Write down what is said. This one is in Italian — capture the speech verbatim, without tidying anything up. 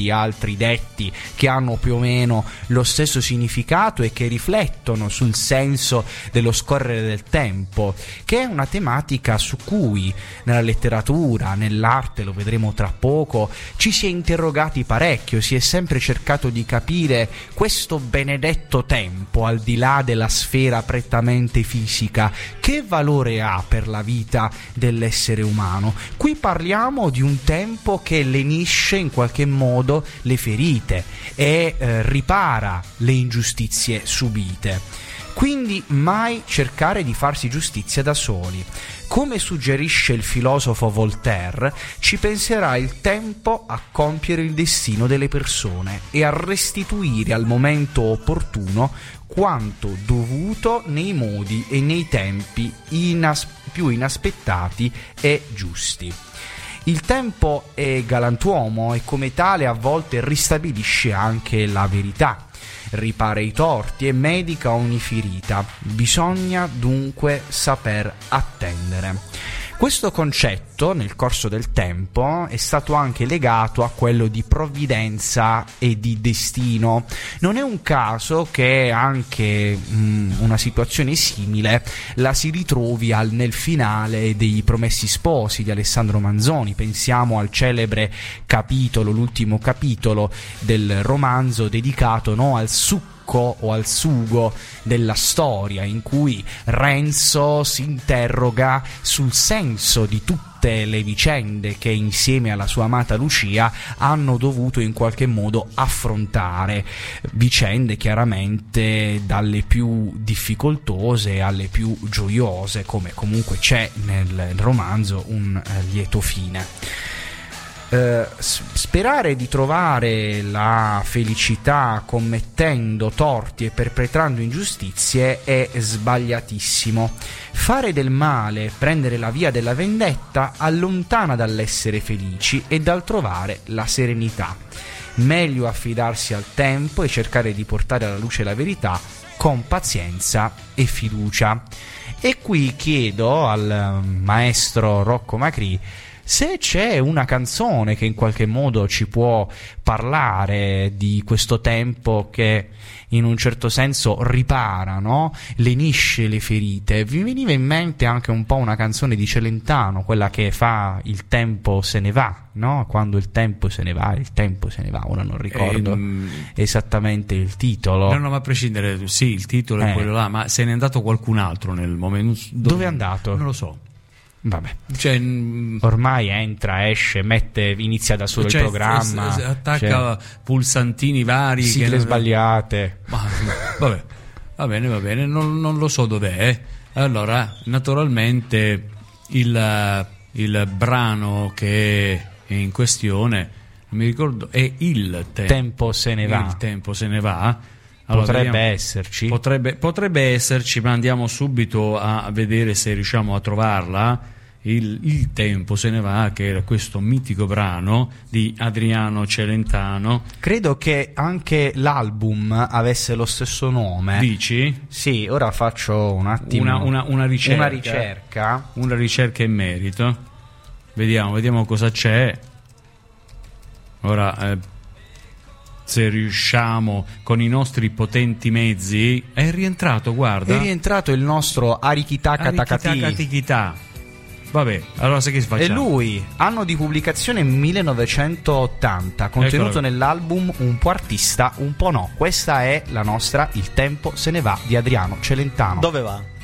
molti altri detti che hanno più o meno lo stesso significato e che riflettono sul senso dello scorrere del tempo, che è una tematica su cui nella letteratura, nell'arte, lo vedremo tra poco, ci si è interrogati parecchio, si è sempre cercato di capire questo benedetto tempo, al di là della sfera prettamente fisica, che valore ha per la vita dell'essere umano. Qui parliamo di un tempo che lenisce in qualche modo le ferite e eh, ripara le ingiustizie subite. Quindi mai cercare di farsi giustizia da soli. Come suggerisce il filosofo Voltaire, ci penserà il tempo a compiere il destino delle persone e a restituire al momento opportuno quanto dovuto nei modi e nei tempi inas- più inaspettati e giusti. Il tempo è galantuomo e come tale a volte ristabilisce anche la verità, ripara i torti e medica ogni ferita. Bisogna dunque saper attendere. Questo concetto, nel corso del tempo, è stato anche legato a quello di provvidenza e di destino. Non è un caso che anche mh, una situazione simile la si ritrovi al, nel finale dei Promessi Sposi di Alessandro Manzoni. Pensiamo al celebre capitolo, l'ultimo capitolo del romanzo dedicato, no, al succo o al sugo della storia, in cui Renzo si interroga sul senso di tutte le vicende che insieme alla sua amata Lucia hanno dovuto in qualche modo affrontare, vicende chiaramente dalle più difficoltose alle più gioiose, come comunque c'è nel romanzo un eh, lieto fine. Uh, sperare di trovare la felicità commettendo torti e perpetrando ingiustizie è sbagliatissimo. Fare del male, prendere la via della vendetta, allontana dall'essere felici e dal trovare la serenità. Meglio affidarsi al tempo e cercare di portare alla luce la verità con pazienza e fiducia. E qui chiedo al maestro Rocco Macri se c'è una canzone che in qualche modo ci può parlare di questo tempo che in un certo senso ripara, no? Lenisce le ferite. Vi veniva in mente anche un po' una canzone di Celentano, quella che fa Il tempo se ne va, no? Quando il tempo se ne va, il tempo se ne va. Ora non ricordo ehm, esattamente il titolo. No, no, ma a prescindere, sì, il titolo eh. è quello là, ma se n'è andato qualcun altro nel momento. Dove, dove è andato? Non lo so. Vabbè, cioè, ormai entra, esce, mette, inizia da solo cioè, il programma, s- s- attacca cioè, pulsantini vari, sigle che sbagliate. Ma, vabbè, va bene, va bene, non, non lo so dov'è. Allora, naturalmente il, il brano che è in questione, non mi ricordo, è Il te- tempo se ne va. Il tempo se ne va. Allora, potrebbe vediamo, esserci potrebbe, potrebbe esserci, ma andiamo subito a vedere se riusciamo a trovarla. Il, il tempo se ne va, che era questo mitico brano di Adriano Celentano. Credo che anche l'album avesse lo stesso nome. Dici? Sì, ora faccio un attimo una, una, una ricerca una ricerca una ricerca in merito. Vediamo, vediamo cosa c'è ora. eh, Se riusciamo con i nostri potenti mezzi. È rientrato, guarda. È rientrato il nostro Arikitaka Takati. Vabbè, allora sai che facciamo? E lui, anno di pubblicazione millenovecentottanta, contenuto Eccola. Nell'album Un po' artista, un po' no. Questa è la nostra Il tempo se ne va di Adriano Celentano. Dove va?